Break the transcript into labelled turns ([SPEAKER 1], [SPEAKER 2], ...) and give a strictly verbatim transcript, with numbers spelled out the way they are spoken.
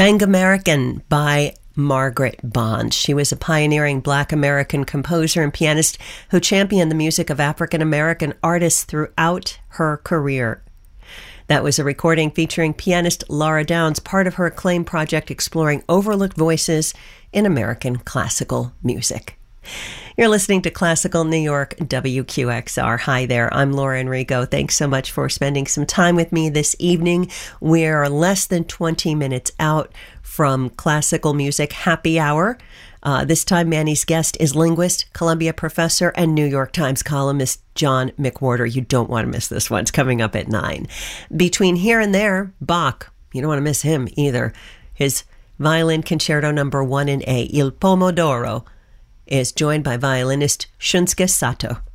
[SPEAKER 1] Tangamerican by Margaret Bond. She was a pioneering Black American composer and pianist who championed the music of African American artists throughout her career. That was a recording featuring pianist Laura Downs, part of her acclaimed project exploring overlooked voices in American classical music. You're listening to Classical New York, W Q X R. Hi there, I'm Laura Enrico. Thanks so much for spending some time with me this evening. We're less than twenty minutes out from Classical Music Happy Hour. Uh, this time, Manny's guest is linguist, Columbia professor, and New York Times columnist John McWhorter. You don't want to miss this one. It's coming up at nine. Between here and there, Bach. You don't want to miss him either. His Violin Concerto Number One in A, Il Pomodoro, is joined by violinist Shunsuke Sato.